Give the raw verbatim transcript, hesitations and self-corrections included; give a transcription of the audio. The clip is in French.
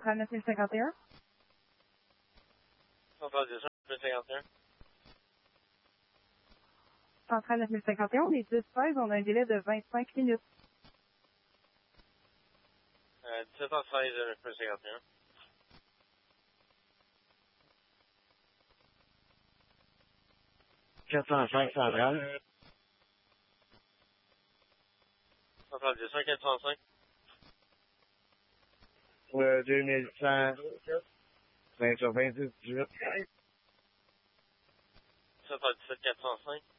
Centrale neuf mille cinquante et un. Centrale dix-huit neuf mille cinquante et un. Centrale neuf mille cinquante et un, on est dix seize, on a un délai de vingt-cinq minutes. Euh, dix-sept heures treize neuf mille cinquante et un. quatre cent cinq centrale. Centrale dix-huit quatre cent cinq. Euh, deux mille cent. vingt sur vingt-six, dix-huit. Centrale dix-sept quatre cent cinq.